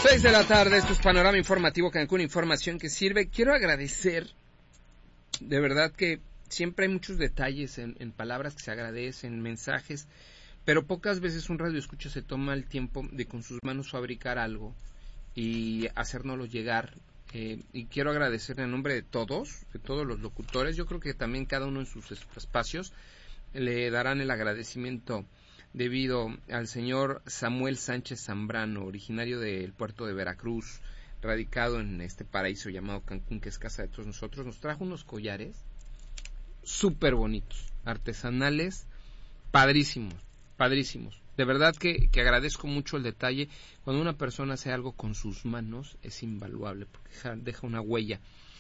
6 de la tarde, esto es Panorama Informativo Cancún, información que sirve. Quiero agradecer, de verdad que siempre hay muchos detalles en palabras que se agradecen, mensajes, pero pocas veces un radioescucha se toma el tiempo de con sus manos fabricar algo y hacérnoslo llegar. Y quiero agradecer en nombre de todos los locutores. Yo creo que también cada uno en sus espacios le darán el agradecimiento debido al señor Samuel Sánchez Zambrano, originario del puerto de Veracruz, radicado en este paraíso llamado Cancún, que es casa de todos nosotros. Nos trajo unos collares súper bonitos, artesanales, padrísimos. De verdad que agradezco mucho el detalle. Cuando una persona hace algo con sus manos es invaluable, porque deja una huella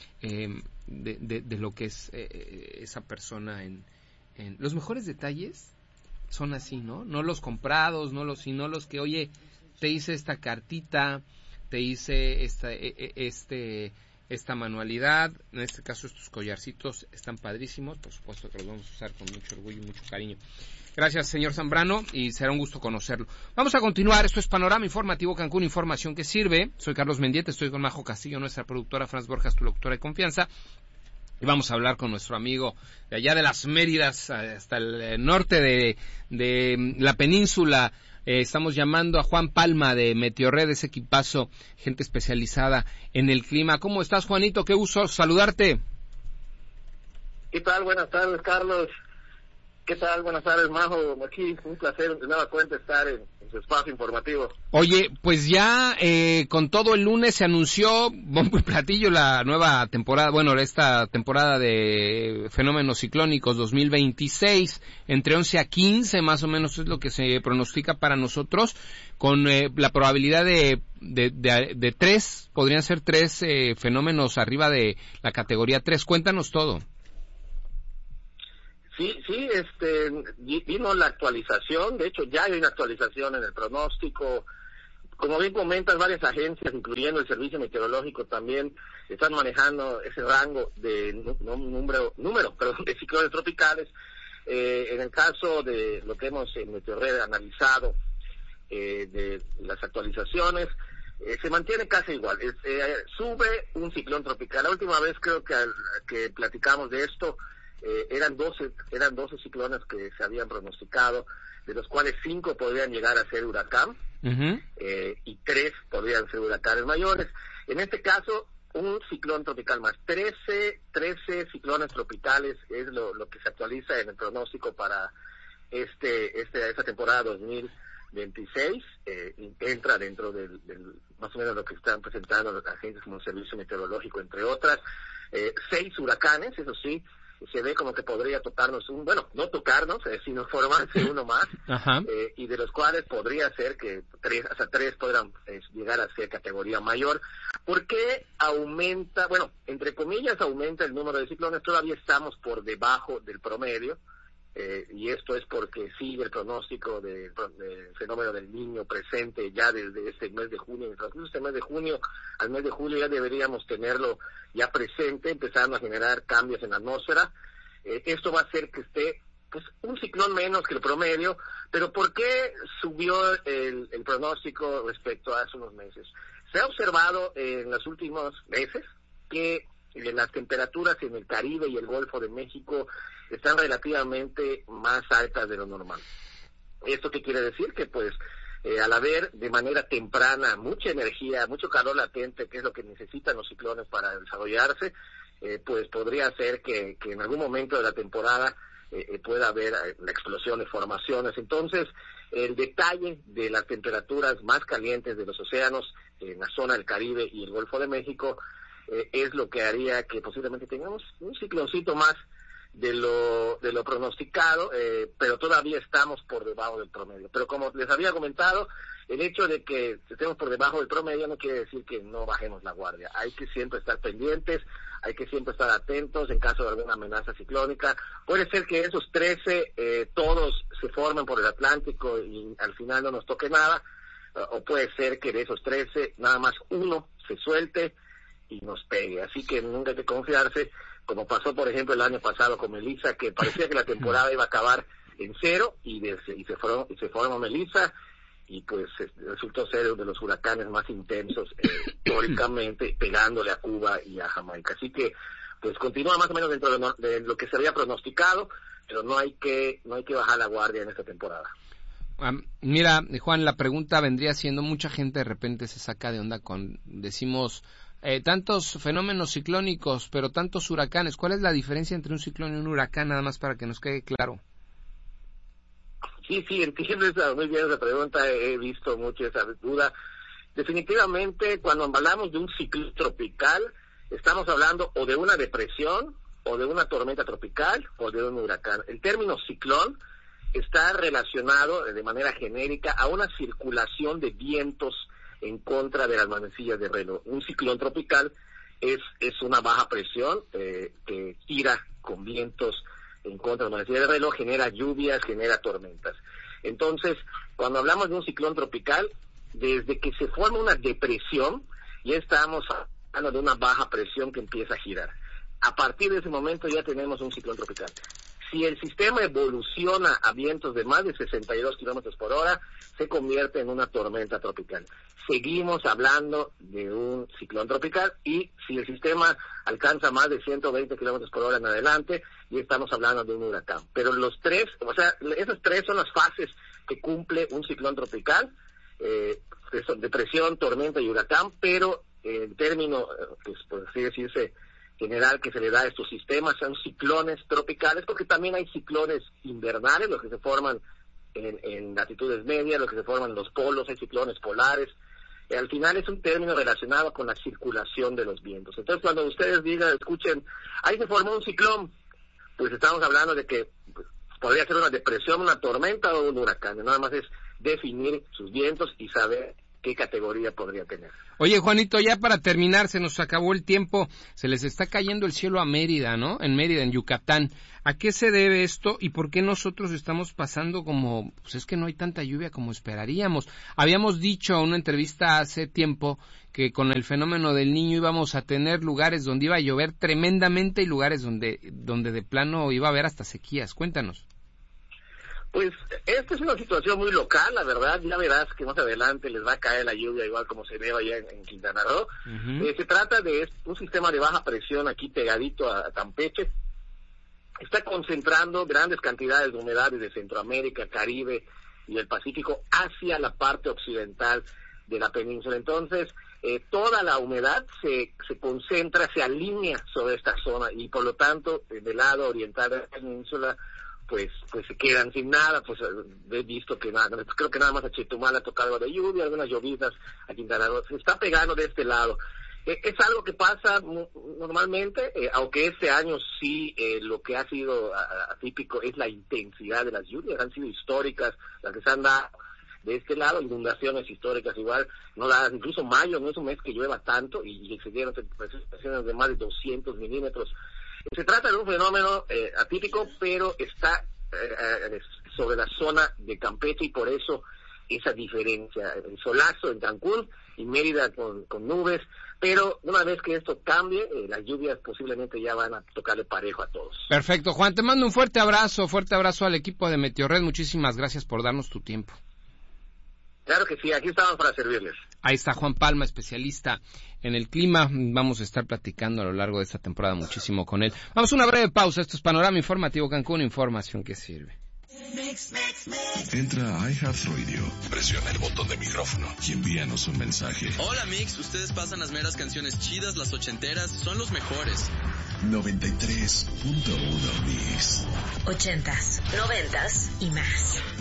de lo que es esa persona en los mejores detalles. Son así, ¿no? No los comprados, sino los que, oye, te hice esta cartita, te hice esta manualidad, en este caso estos collarcitos están padrísimos, por supuesto que los vamos a usar con mucho orgullo y mucho cariño. Gracias, señor Zambrano, y será un gusto conocerlo. Vamos a continuar, esto es Panorama Informativo Cancún, información que sirve. Soy Carlos Mendieta, estoy con Majo Castillo, nuestra productora, Franz Borjas, tu locutora de confianza. Y vamos a hablar con nuestro amigo de allá de las Méridas hasta el norte de la península. Estamos llamando a Juan Palma de Meteorred, ese equipazo, gente especializada en el clima. ¿Cómo estás, Juanito? Qué gusto saludarte. ¿Qué tal? Buenas tardes, Carlos. ¿Qué tal? Buenas tardes, Majo. Aquí un placer de nueva cuenta estar en su espacio informativo. Oye, pues ya con todo el lunes se anunció bombo y platillo la nueva temporada, bueno, esta temporada de fenómenos ciclónicos 2026, entre 11 a 15 más o menos es lo que se pronostica para nosotros, con la probabilidad de 3, podrían ser 3 fenómenos arriba de la categoría 3. Cuéntanos todo. Sí, vino la actualización. De hecho ya hay una actualización en el pronóstico. Como bien comentas, varias agencias, incluyendo el Servicio Meteorológico, también están manejando ese rango de número de ciclones tropicales. En el caso de lo que hemos en Meteorred analizado, de las actualizaciones, se mantiene casi igual. Sube un ciclón tropical. La última vez creo que platicamos de esto, eran 12 ciclones que se habían pronosticado, de los cuales 5 podrían llegar a ser huracán, y 3 podrían ser huracanes mayores. En este caso, un ciclón tropical más. 13 ciclones tropicales es lo que se actualiza en el pronóstico para esta temporada 2026. Entra dentro del más o menos lo que están presentando las agencias como el Servicio Meteorológico, entre otras. 6 huracanes, eso sí. Se ve como que podría tocarnos no tocarnos, sino formarse uno más, y de los cuales podría ser que 3 podrán llegar a ser categoría mayor. ¿Por qué aumenta, entre comillas aumenta el número de ciclones? Todavía estamos por debajo del promedio, y esto es porque sigue el pronóstico del fenómeno del Niño presente ya desde este mes de junio. Incluso este mes de junio al mes de julio ya deberíamos tenerlo ya presente, empezando a generar cambios en la atmósfera. Esto va a hacer que esté un ciclón menos que el promedio. Pero ¿por qué subió el pronóstico respecto a hace unos meses? Se ha observado en los últimos meses que las temperaturas en el Caribe y el Golfo de México están relativamente más altas de lo normal. ¿Esto qué quiere decir? Que al haber de manera temprana mucha energía, mucho calor latente, que es lo que necesitan los ciclones para desarrollarse, pues podría ser que en algún momento de la temporada pueda haber la explosión de formaciones. Entonces, el detalle de las temperaturas más calientes de los océanos en la zona del Caribe y el Golfo de México es lo que haría que posiblemente tengamos un cicloncito más de lo pronosticado, pero todavía estamos por debajo del promedio. Pero como les había comentado, el hecho de que estemos por debajo del promedio no quiere decir que no bajemos la guardia. Hay que siempre estar pendientes, hay que siempre estar atentos en caso de alguna amenaza ciclónica. Puede ser que esos 13 todos se formen por el Atlántico y al final no nos toque nada, o puede ser que de esos 13 nada más uno se suelte y nos pegue. Así que nunca hay que confiarse, como pasó por ejemplo el año pasado con Melissa, que parecía que la temporada iba a acabar en 0 y se formó Melissa y pues resultó ser uno de los huracanes más intensos históricamente, pegándole a Cuba y a Jamaica. Así que pues continúa más o menos dentro de lo que se había pronosticado, pero no hay que bajar la guardia en esta temporada. Mira, Juan, la pregunta vendría siendo, mucha gente de repente se saca de onda decimos, tantos fenómenos ciclónicos, pero tantos huracanes. ¿Cuál es la diferencia entre un ciclón y un huracán, nada más para que nos quede claro? Sí, entiendo muy bien esa pregunta, he visto mucho esa duda. Definitivamente, cuando hablamos de un ciclón tropical, estamos hablando o de una depresión, o de una tormenta tropical, o de un huracán. El término ciclón está relacionado de manera genérica a una circulación de vientos en contra de las manecillas de reloj. Un ciclón tropical es una baja presión que gira con vientos en contra de las manecillas de reloj, genera lluvias, genera tormentas. Entonces, cuando hablamos de un ciclón tropical, desde que se forma una depresión, ya estamos hablando de una baja presión que empieza a girar. A partir de ese momento ya tenemos un ciclón tropical. Si el sistema evoluciona a vientos de más de 62 kilómetros por hora, se convierte en una tormenta tropical. Seguimos hablando de un ciclón tropical, y si el sistema alcanza más de 120 kilómetros por hora en adelante, ya estamos hablando de un huracán. Pero esas tres son las fases que cumple un ciclón tropical, que son depresión, tormenta y huracán, pero el término, pues por así decirse, general que se le da a estos sistemas son ciclones tropicales, porque también hay ciclones invernales, los que se forman en latitudes medias, los que se forman en los polos, hay ciclones polares. Al final es un término relacionado con la circulación de los vientos. Entonces, cuando ustedes escuchen, ahí se formó un ciclón, pues estamos hablando de que podría ser una depresión, una tormenta o un huracán. Nada más es definir sus vientos y saber qué categoría podría tener. Oye, Juanito, ya para terminar, se nos acabó el tiempo. Se les está cayendo el cielo a Mérida, ¿no? En Mérida, en Yucatán. ¿A qué se debe esto y por qué nosotros estamos pasando pues es que no hay tanta lluvia como esperaríamos? Habíamos dicho en una entrevista hace tiempo que con el fenómeno del Niño íbamos a tener lugares donde iba a llover tremendamente y lugares donde de plano iba a haber hasta sequías. Cuéntanos. Pues esta es una situación muy local, la verdad. Ya verás que más adelante les va a caer la lluvia igual como se ve allá en Quintana Roo. Uh-huh. Se trata de un sistema de baja presión aquí pegadito a Campeche. Está concentrando grandes cantidades de humedad desde Centroamérica, Caribe y el Pacífico hacia la parte occidental de la península. Entonces, toda la humedad se concentra, se alinea sobre esta zona, y por lo tanto, del lado oriental de la península, pues se quedan sin nada. Pues he visto que creo que nada más a Chetumal ha tocado algo de lluvia, algunas llovidas a Quintana Roo. Se está pegando de este lado. Es algo que pasa normalmente, aunque este año sí lo que ha sido atípico es la intensidad de las lluvias. Han sido históricas las que se han dado de este lado, inundaciones históricas igual, no dadas. Incluso mayo no es un mes que llueva tanto, y se dieron precipitaciones de más de 200 milímetros. Se trata de un fenómeno atípico, pero está sobre la zona de Campeche, y por eso esa diferencia. El solazo en Cancún y Mérida con nubes, pero una vez que esto cambie, las lluvias posiblemente ya van a tocarle parejo a todos. Perfecto, Juan, te mando un fuerte abrazo al equipo de Meteorred. Muchísimas gracias por darnos tu tiempo. Claro que sí, aquí estamos para servirles. Ahí está Juan Palma, especialista en el clima. Vamos a estar platicando a lo largo de esta temporada muchísimo con él. Vamos a una breve pausa. Esto es Panorama Informativo Cancún, información que sirve. Entra a iHeartRadio, presiona el botón de micrófono y envíanos un mensaje. Hola Mix, ustedes pasan las meras canciones chidas, las ochenteras, son los mejores. 93.1 Mix. 80s, 90s y más.